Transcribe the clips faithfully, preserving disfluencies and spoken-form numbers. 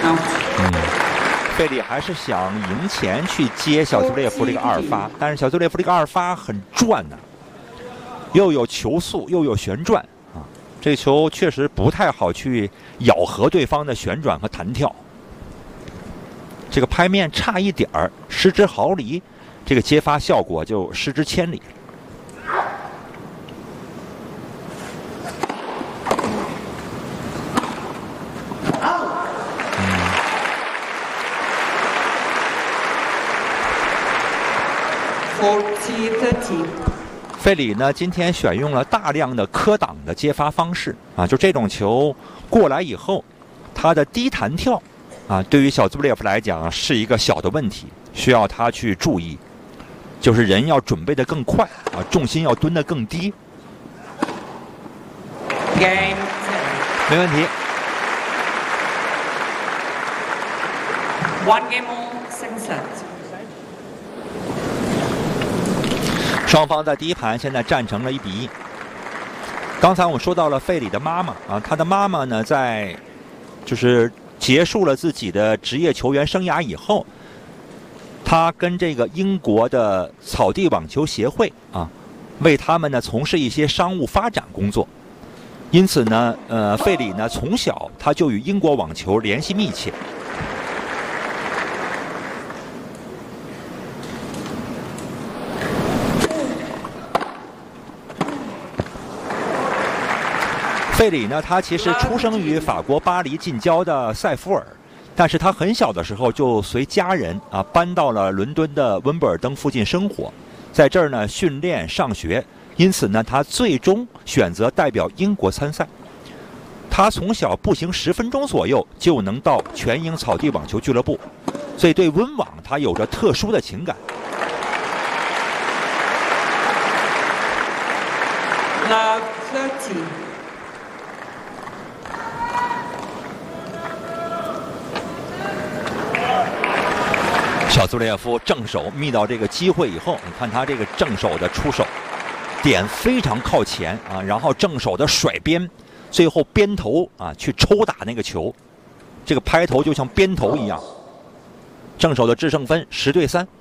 嗯，费里还是想赢钱去接小苏列夫这个二发，但是小苏列夫这个二发很转呐、啊，又有球速又有旋转啊，这球确实不太好去咬合对方的旋转和弹跳。这个拍面差一点儿，失之毫厘，这个接发效果就失之千里。费里呢，今天选用了大量的科档的接发方式啊，就这种球过来以后，它的低弹跳啊，对于小兹布列夫来讲是一个小的问题，需要他去注意，就是人要准备的更快啊，重心要蹲得更低。 Game， 没问题。 One game all, second set。 双方在第一盘现在战成了一比一。刚才我们说到了费里的妈妈啊，他的妈妈呢，在就是结束了自己的职业球员生涯以后，他跟这个英国的草地网球协会啊，为他们呢从事一些商务发展工作。因此呢，呃，费里呢从小他就与英国网球联系密切。费里呢，他其实出生于法国巴黎近郊的塞福尔，但是他很小的时候就随家人啊搬到了伦敦的温布尔登附近生活，在这儿呢训练上学，因此呢他最终选择代表英国参赛。他从小步行十分钟左右就能到全英草地网球俱乐部，所以对温网他有着特殊的情感。 Love thirty。 小苏列夫正手觅到这个机会以后，你看他这个正手的出手点非常靠前啊，然后正手的甩边，最后边头啊去抽打那个球，这个拍头就像边头一样。正手的制胜分十对三。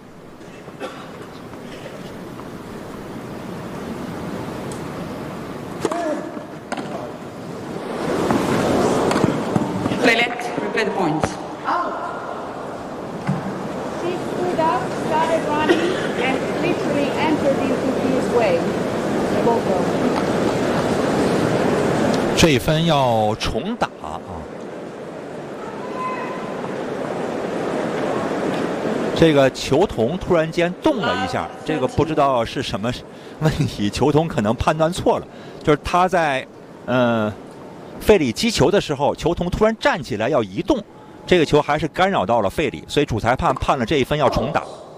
Play let, replay the point. Started running and literally entered into his way. 这一分要重打啊！这个球童突然间动了一下，这个不知道是什么问题，球童可能判断错了，就是他在呃费里击球的时候，球童突然站起来要移动，这个球还是干扰到了费里，所以主裁判判了这一分要重打。